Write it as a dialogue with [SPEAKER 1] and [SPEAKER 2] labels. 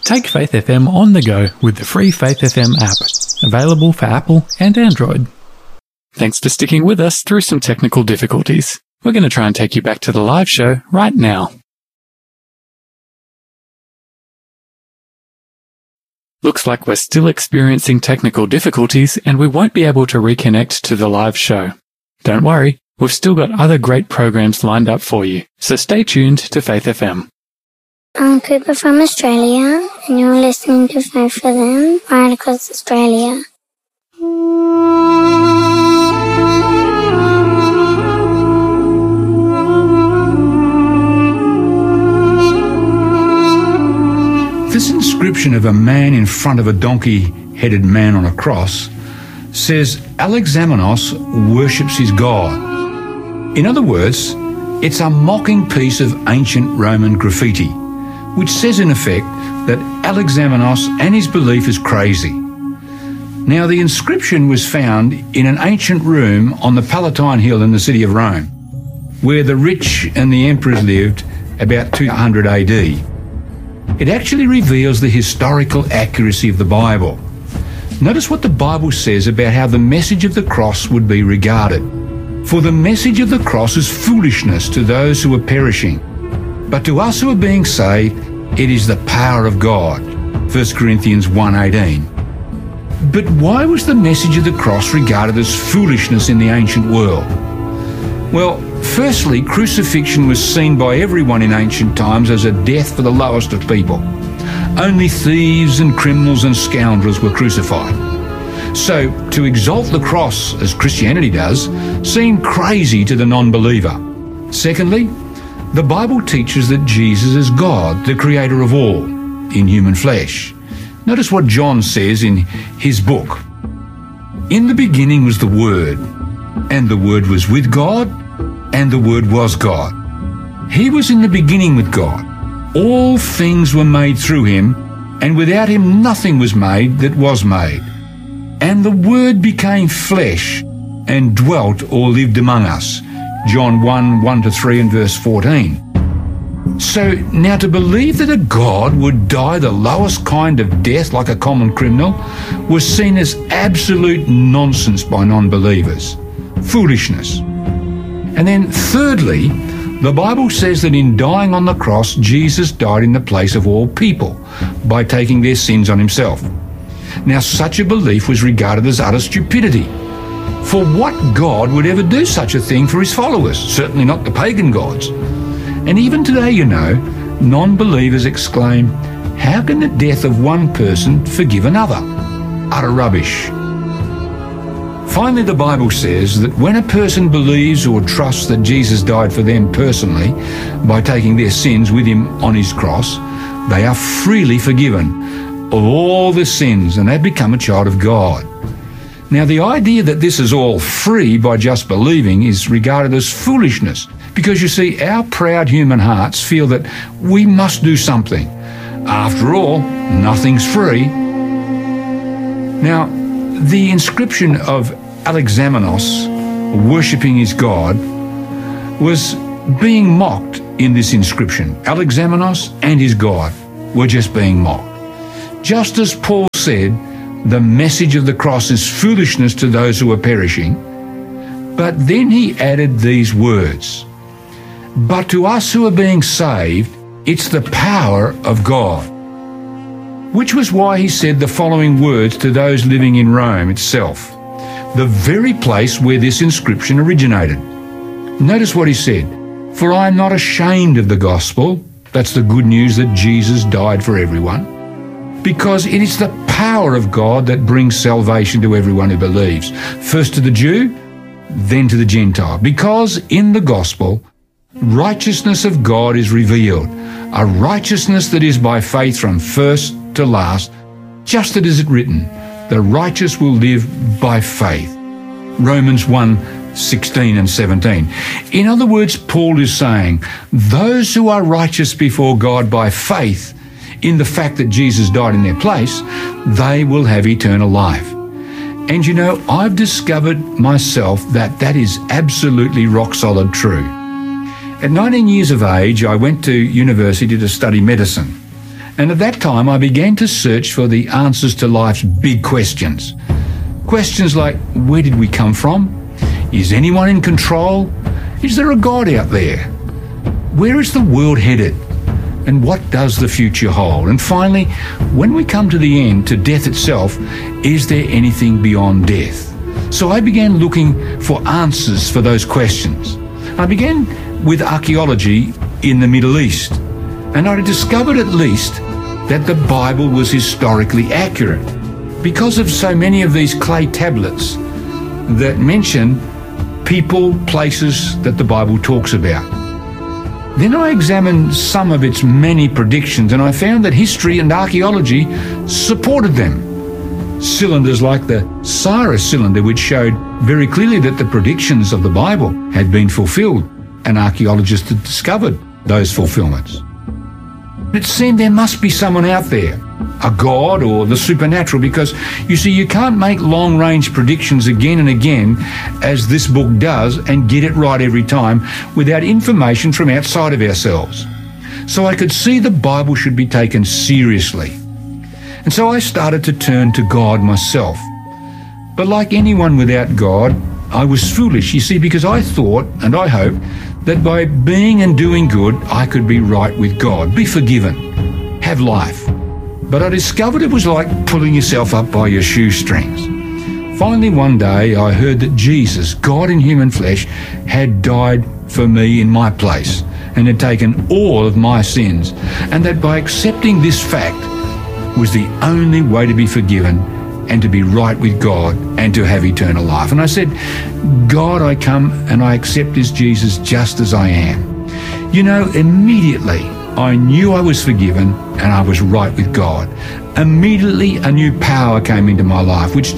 [SPEAKER 1] Take Faith FM on the go with the free Faith FM app, available for Apple and Android. Thanks for sticking with us through some technical difficulties. We're going to try and take you back to the live show right now. Looks like we're still experiencing technical difficulties and we won't be able to reconnect to the live show. Don't worry, we've still got other great programs lined up for you, so stay tuned to Faith FM.
[SPEAKER 2] I'm Cooper from Australia, and you're listening to Faith for Them right across Australia.
[SPEAKER 3] This inscription of a man in front of a donkey-headed man on a cross says Alexamenos worships his God. In other words, it's a mocking piece of ancient Roman graffiti, which says in effect that Alexamenos and his belief is crazy. Now, the inscription was found in an ancient room on the Palatine Hill in the city of Rome, where the rich and the emperors lived about 200 AD. It actually reveals the historical accuracy of the Bible. Notice what the Bible says about how the message of the cross would be regarded. For the message of the cross is foolishness to those who are perishing, but to us who are being saved, it is the power of God. 1 Corinthians 1:18. But why was the message of the cross regarded as foolishness in the ancient world? Well, firstly, crucifixion was seen by everyone in ancient times as a death for the lowest of people. Only thieves and criminals and scoundrels were crucified. So, to exalt the cross, as Christianity does, seemed crazy to the non-believer. Secondly, the Bible teaches that Jesus is God, the creator of all, in human flesh. Notice what John says in his book. In the beginning was the Word, and the Word was with God, and the Word was God. He was in the beginning with God. All things were made through him, and without him nothing was made that was made. And the Word became flesh and dwelt or lived among us. John 1:1-3 and verse 14. So now to believe that a God would die the lowest kind of death like a common criminal was seen as absolute nonsense by non-believers. Foolishness. And then thirdly, the Bible says that in dying on the cross, Jesus died in the place of all people by taking their sins on himself. Now such a belief was regarded as utter stupidity. For what God would ever do such a thing for his followers? Certainly not the pagan gods. And even today, you know, non-believers exclaim, how can the death of one person forgive another? Utter rubbish. Finally, the Bible says that when a person believes or trusts that Jesus died for them personally by taking their sins with him on his cross, they are freely forgiven of all their sins and they become a child of God. Now, the idea that this is all free by just believing is regarded as foolishness because, you see, our proud human hearts feel that we must do something. After all, nothing's free. Now, the inscription of Alexamenos, worshipping his God, was being mocked in this inscription. Alexamenos and his God were just being mocked. Just as Paul said, the message of the cross is foolishness to those who are perishing. But then he added these words, but to us who are being saved, it's the power of God. Which was why he said the following words to those living in Rome itself, the very place where this inscription originated. Notice what he said, for I am not ashamed of the gospel, that's the good news that Jesus died for everyone, because it is the power of God that brings salvation to everyone who believes, first to the Jew, then to the Gentile. Because in the gospel, righteousness of God is revealed, a righteousness that is by faith from first to last, just as it is written, the righteous will live by faith. Romans 1:16 and 17. In other words, Paul is saying, those who are righteous before God by faith in the fact that Jesus died in their place, they will have eternal life. And you know, I've discovered myself that that is absolutely rock solid true. At 19 years of age, I went to university to study medicine. And at that time, I began to search for the answers to life's big questions. Questions like, where did we come from? Is anyone in control? Is there a God out there? Where is the world headed? And what does the future hold? And finally, when we come to the end, to death itself, is there anything beyond death? So I began looking for answers for those questions. I began with archaeology in the Middle East, and I discovered at least that the Bible was historically accurate because of so many of these clay tablets that mention people, places that the Bible talks about. Then I examined some of its many predictions, and I found that history and archaeology supported them. Cylinders like the Cyrus cylinder, which showed very clearly that the predictions of the Bible had been fulfilled, and archaeologists had discovered those fulfillments. It seemed there must be someone out there, a God or the supernatural, because you see, you can't make long-range predictions again and again, as this book does, and get it right every time without information from outside of ourselves. So I could see the Bible should be taken seriously. And so I started to turn to God myself. But like anyone without God, I was foolish, you see, because I thought, and I hoped, that by being and doing good, I could be right with God, be forgiven, have life. But I discovered it was like pulling yourself up by your shoestrings. Finally, one day, I heard that Jesus, God in human flesh, had died for me in my place and had taken all of my sins, and that by accepting this fact was the only way to be forgiven and to be right with God and to have eternal life. And I said, God, I come and I accept this Jesus just as I am. You know, immediately I knew I was forgiven and I was right with God. Immediately a new power came into my life, which